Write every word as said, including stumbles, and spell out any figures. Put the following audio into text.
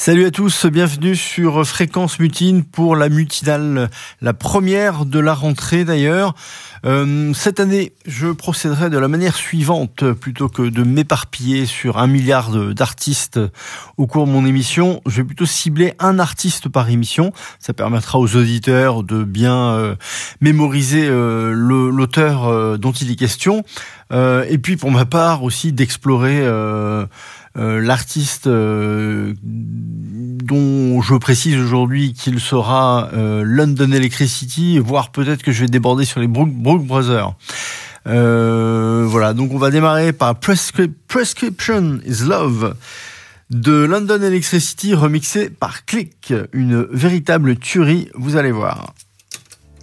Salut à tous, bienvenue sur Fréquence Mutine pour la mutinale, la première de la rentrée d'ailleurs. Euh, cette année, je procéderai de la manière suivante, plutôt que de m'éparpiller sur un milliard de, d'artistes au cours de mon émission. Je vais plutôt cibler un artiste par émission. Ça permettra aux auditeurs de bien euh, mémoriser euh, le, l'auteur euh, dont il est question. Euh, et puis pour ma part aussi d'explorer euh, euh, l'artiste euh, dont je précise aujourd'hui qu'il sera euh, London Electricity, voire peut-être que je vais déborder sur les Brook, Brook Brothers. Euh, voilà, donc on va démarrer par Prescri- Prescription is Love de London Electricity, remixé par Click, une véritable tuerie, vous allez voir.